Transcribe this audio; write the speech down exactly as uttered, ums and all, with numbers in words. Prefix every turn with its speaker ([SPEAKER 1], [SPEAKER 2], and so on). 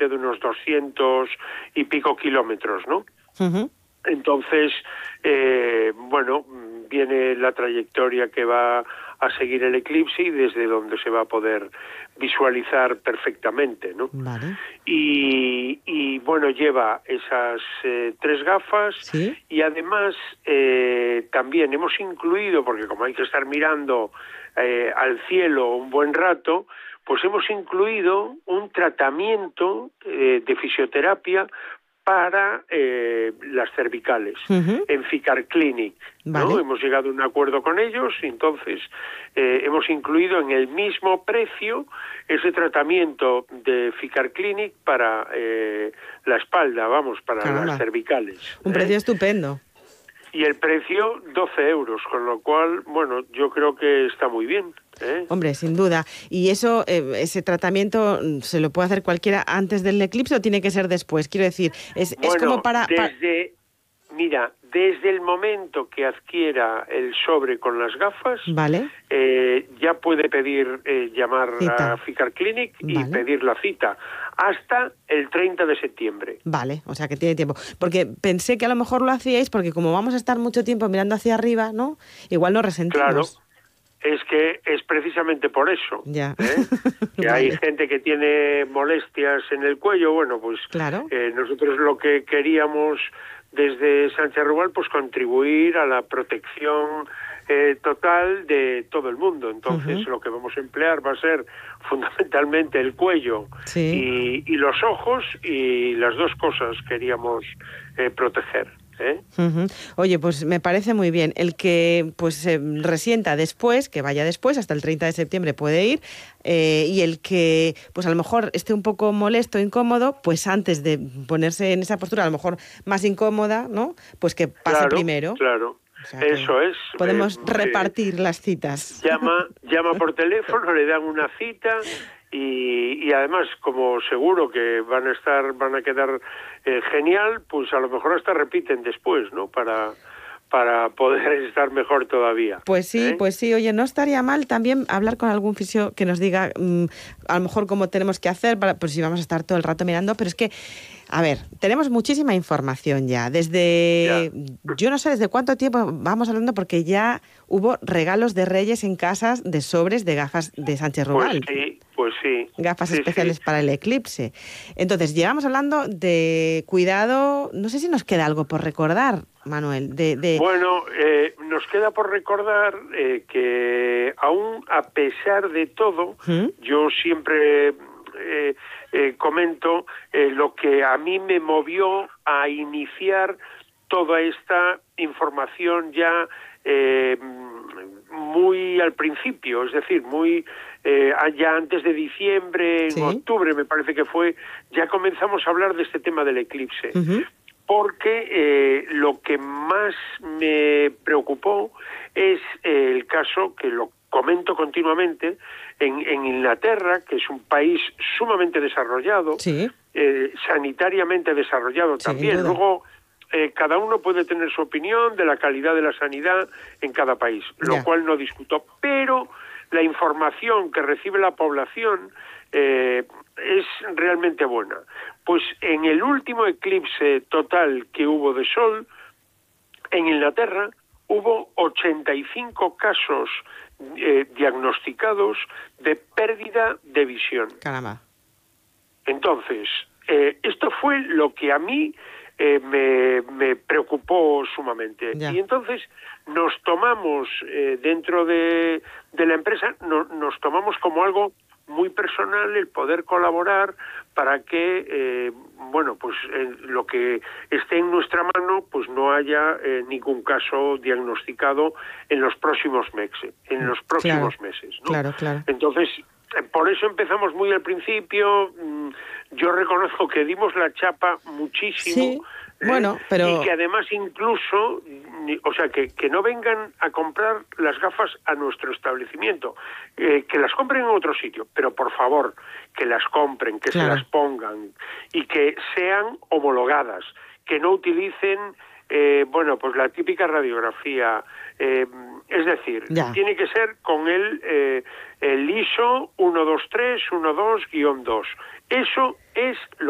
[SPEAKER 1] aproximadamente de unos doscientos y pico kilómetros, ¿no?
[SPEAKER 2] Uh-huh.
[SPEAKER 1] Entonces, eh, bueno, viene la trayectoria que va a seguir el eclipse y desde donde se va a poder visualizar perfectamente, ¿no?
[SPEAKER 2] Vale.
[SPEAKER 1] Y, y bueno, lleva esas eh, tres gafas.
[SPEAKER 2] ¿Sí?
[SPEAKER 1] Y además eh, también hemos incluido, porque como hay que estar mirando eh, al cielo un buen rato, pues hemos incluido un tratamiento eh, de fisioterapia para eh, las cervicales,
[SPEAKER 2] uh-huh.
[SPEAKER 1] en Ficar Clinic, ¿no?
[SPEAKER 2] Vale.
[SPEAKER 1] Hemos llegado a un acuerdo con ellos y entonces eh, hemos incluido en el mismo precio ese tratamiento de Ficar Clinic para eh, la espalda, vamos, para
[SPEAKER 2] Caramba.
[SPEAKER 1] las cervicales.
[SPEAKER 2] Un
[SPEAKER 1] ¿eh?
[SPEAKER 2] precio estupendo.
[SPEAKER 1] Y el precio, doce euros, con lo cual, bueno, yo creo que está muy bien. ¿eh?
[SPEAKER 2] Hombre, sin duda. ¿Y eso, eh, ese tratamiento, se lo puede hacer cualquiera antes del eclipse o tiene que ser después? Quiero decir, es,
[SPEAKER 1] bueno,
[SPEAKER 2] es como para...
[SPEAKER 1] desde, mira, desde el momento que adquiera el sobre con las gafas,
[SPEAKER 2] Vale.
[SPEAKER 1] eh, ya puede pedir, eh, llamar
[SPEAKER 2] Cita.
[SPEAKER 1] a Ficar Clinic y
[SPEAKER 2] Vale.
[SPEAKER 1] pedir la cita hasta el treinta de septiembre.
[SPEAKER 2] Vale, o sea que tiene tiempo. Porque pensé que a lo mejor lo hacíais porque como vamos a estar mucho tiempo mirando hacia arriba, ¿no? Igual nos resentimos.
[SPEAKER 1] Claro, es que es precisamente por eso.
[SPEAKER 2] Ya.
[SPEAKER 1] ¿eh? Que
[SPEAKER 2] Vale.
[SPEAKER 1] hay gente que tiene molestias en el cuello, bueno, pues
[SPEAKER 2] Claro.
[SPEAKER 1] eh, nosotros lo que queríamos desde Sánchez Rubal, pues contribuir a la protección eh, total de todo el mundo. Entonces,
[SPEAKER 2] uh-huh.
[SPEAKER 1] lo que vamos a emplear va a ser fundamentalmente el cuello
[SPEAKER 2] sí.
[SPEAKER 1] y, y los ojos, y las dos cosas queríamos eh, proteger. ¿Eh?
[SPEAKER 2] Uh-huh. Oye, pues me parece muy bien. El que pues se resienta después, que vaya después, hasta el treinta de septiembre puede ir, eh, y el que pues a lo mejor esté un poco molesto, incómodo, pues antes de ponerse en esa postura, a lo mejor más incómoda, ¿no? Pues que pase
[SPEAKER 1] claro,
[SPEAKER 2] primero.
[SPEAKER 1] Claro,
[SPEAKER 2] o sea
[SPEAKER 1] eso es.
[SPEAKER 2] Podemos
[SPEAKER 1] eh,
[SPEAKER 2] repartir eh, las citas.
[SPEAKER 1] Llama, llama por teléfono, le dan una cita. Y, y además, como seguro que van a estar, van a quedar eh, genial, pues a lo mejor hasta repiten después, ¿no? Para para poder estar mejor todavía.
[SPEAKER 2] Pues sí,
[SPEAKER 1] ¿eh?
[SPEAKER 2] pues sí. Oye, no estaría mal también hablar con algún fisio que nos diga mmm, a lo mejor cómo tenemos que hacer, para, pues si vamos a estar todo el rato mirando, pero es que, a ver, tenemos muchísima información ya. Desde, ya. yo no sé desde cuánto tiempo vamos hablando, porque ya hubo regalos de Reyes en casas de sobres de gafas de Sánchez Rubal.
[SPEAKER 1] Pues sí, pues sí.
[SPEAKER 2] Gafas
[SPEAKER 1] sí,
[SPEAKER 2] especiales
[SPEAKER 1] sí.
[SPEAKER 2] para el eclipse. Entonces, llevamos hablando de cuidado, no sé si nos queda algo por recordar, Manuel. De, de...
[SPEAKER 1] Bueno, eh, nos queda por recordar eh, que aún a pesar de todo, ¿Mm? yo siempre eh, eh, comento eh, lo que a mí me movió a iniciar toda esta información ya eh, muy al principio, es decir, muy eh, ya antes de diciembre, en ¿Sí? octubre me parece que fue, ya comenzamos a hablar de este tema del eclipse. Uh-huh. Porque eh, lo que más me preocupó es eh, el caso, que lo comento continuamente, en, en Inglaterra, que es un país sumamente desarrollado,
[SPEAKER 2] sí.
[SPEAKER 1] eh, sanitariamente desarrollado
[SPEAKER 2] sí,
[SPEAKER 1] también. Luego, eh, cada uno puede tener su opinión de la calidad de la sanidad en cada país, lo yeah. cual no discuto. Pero la información que recibe la población eh, es realmente buena. Pues en el último eclipse total que hubo de sol, en Inglaterra hubo ochenta y cinco casos eh, diagnosticados de pérdida de visión.
[SPEAKER 2] Caramba.
[SPEAKER 1] Entonces, eh, esto fue lo que a mí eh, me, me preocupó sumamente. Ya. Y entonces nos tomamos, eh, dentro de, de la empresa, no, nos tomamos como algo muy personal el poder colaborar para que, eh, bueno, pues eh, lo que esté en nuestra mano, pues no haya eh, ningún caso diagnosticado en los próximos meses, en los próximos
[SPEAKER 2] claro,
[SPEAKER 1] meses, ¿no?
[SPEAKER 2] Claro, claro.
[SPEAKER 1] Entonces, eh, por eso empezamos muy al principio. Yo reconozco que dimos la chapa muchísimo.
[SPEAKER 2] Sí.
[SPEAKER 1] ¿eh?
[SPEAKER 2] Bueno, pero...
[SPEAKER 1] Y que además incluso, o sea, que, que no vengan a comprar las gafas a nuestro establecimiento, eh, que las compren en otro sitio, pero por favor, que las compren, que claro. se las pongan y que sean homologadas, que no utilicen, eh, bueno, pues la típica radiografía, eh, es decir, ya. tiene que ser con el, eh, el I S O uno dos tres uno dos guión dos. Eso es lo